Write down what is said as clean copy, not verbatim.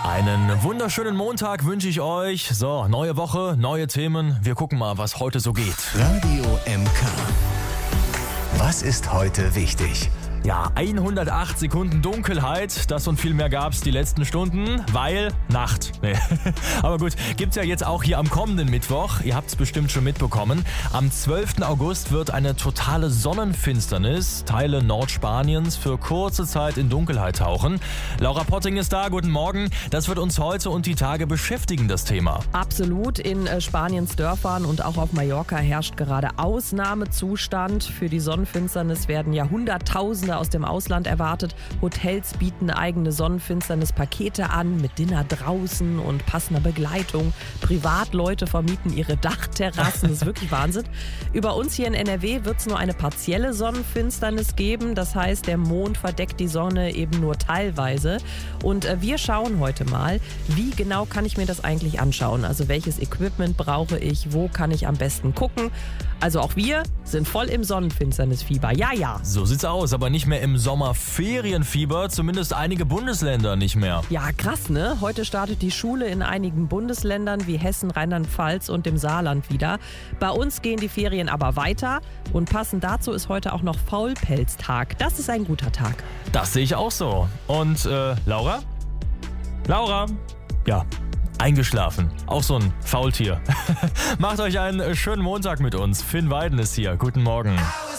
Einen wunderschönen Montag wünsche ich euch. So, neue Woche, neue Themen. Wir gucken mal, was heute so geht. Radio MK. Was ist heute wichtig? Ja, 108 Sekunden Dunkelheit, das und viel mehr gab's die letzten Stunden, weil Nacht. Nee. Aber gut, gibt's ja jetzt auch hier am kommenden Mittwoch. Ihr habt's bestimmt schon mitbekommen. Am 12. August wird eine totale Sonnenfinsternis Teile Nordspaniens für kurze Zeit in Dunkelheit tauchen. Laura Potting ist da, guten Morgen. Das wird uns heute und die Tage beschäftigen, das Thema. Absolut, in Spaniens Dörfern und auch auf Mallorca herrscht gerade Ausnahmezustand. Für die Sonnenfinsternis werden ja Hunderttausende aus dem Ausland erwartet. Hotels bieten eigene Sonnenfinsternis-Pakete an mit Dinner draußen und passender Begleitung. Privatleute vermieten ihre Dachterrassen. Das ist wirklich Wahnsinn. Über uns hier in NRW wird es nur eine partielle Sonnenfinsternis geben. Das heißt, der Mond verdeckt die Sonne eben nur teilweise. Und wir schauen heute mal, wie genau kann ich mir das eigentlich anschauen? Also welches Equipment brauche ich? Wo kann ich am besten gucken? Also auch wir sind voll im Sonnenfinsternisfieber. Ja. So sieht's aus, aber nicht mehr im Sommerferienfieber, zumindest einige Bundesländer nicht mehr. Ja, krass, ne? Heute startet die Schule in einigen Bundesländern wie Hessen, Rheinland-Pfalz und dem Saarland wieder. Bei uns gehen die Ferien aber weiter und passend dazu ist heute auch noch Faulpelztag. Das ist ein guter Tag. Das sehe ich auch so. Und Laura? Laura? Ja. Eingeschlafen. Auch so ein Faultier. Macht euch einen schönen Montag mit uns. Finn Weiden ist hier. Guten Morgen.